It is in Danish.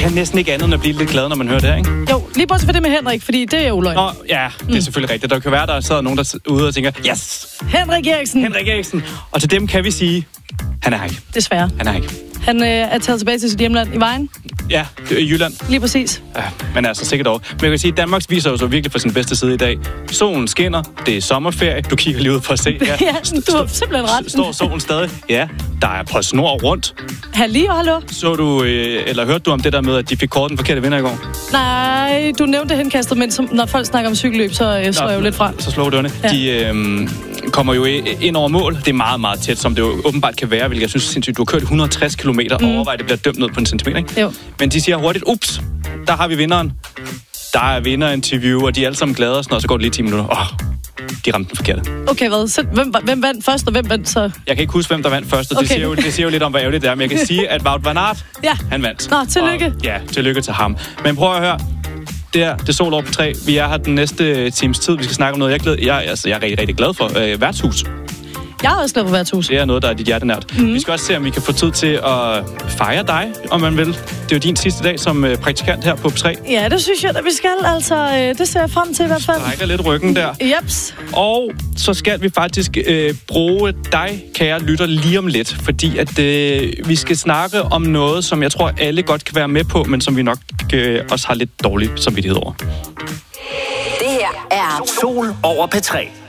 kan næsten ikke andet end at blive lidt glad, når man hører det her, ikke? Jo, lige bortset for det med Henrik, fordi det er jo løgn. Nå, ja, det er selvfølgelig rigtigt. Der kan være, der sidder nogen, der er ude og tænker, yes! Henrik Eriksen. Og til dem kan vi sige, han er her ikke. Desværre. Han er her ikke. Han er taget tilbage til sit hjemland i Vejen. Ja, det er i Jylland. Lige præcis. Ja, men altså sikkert over. Men jeg kan sige, at Danmark viser jo så virkelig for sin bedste side i dag. Solen skinner, det er sommerferie, du kigger lige ud for at se. Ja, du har simpelthen ret. Står solen stadig? Ja, der er på snor rundt. Hallo. Så du, eller hørte du om det der med, at de fik kort den forkerte vinder i går? Nej, du nævnte henkastet, men når folk snakker om cykelløb, så slår jeg jo lidt fra. Så slår du dørene. Ja. De kommer jo ind over mål. Det er meget, meget tæt, som det jo åbenbart kan være, hvilket jeg synes er sindssygt. Du har kørt 160 km og overvejer, det bliver dømt ned på en centimeter, ikke? Jo. Men de siger hurtigt, ups, der har vi vinderen. Der er vinderinterview, og de er alle sammen glade og sådan noget, så går det lige 10 minutter. De ramte den forkerte. Okay, hvad? Så hvem vandt først, og hvem vandt så? Jeg kan ikke huske, hvem der vandt først, og det siger jo lidt om, hvor ærgerligt det er. Men jeg kan sige, at Wout van Aert, han vandt. Nå, tillykke. Tillykke til ham. Men prøv at høre. Det er Sol over på 3. Vi er her den næste times tid. Vi skal snakke om noget, jeg er rigtig, rigtig glad for. Værtshus. Jeg er også glad for værtshus. Det er noget, der er dit hjerte nært. Vi skal også se, om vi kan få tid til at fejre dig, om man vil. Det er jo din sidste dag som praktikant her på 3. Ja, det synes jeg, at vi skal. Altså, det ser jeg frem til i hvert fald. Strækker lidt ryggen der. Jeps. Og så skal vi faktisk bruge dig, kære lytter, lige om lidt. Fordi at vi skal snakke om noget, som jeg tror, alle godt kan være med på, men som vi nok også har lidt dårlig samvittighed over. Det her er Sol over P3.